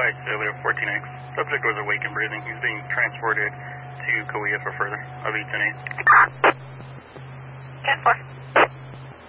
Cellular 14X. Subject was awake and breathing. He's being transported to Kauai for further. I'll be 10-8.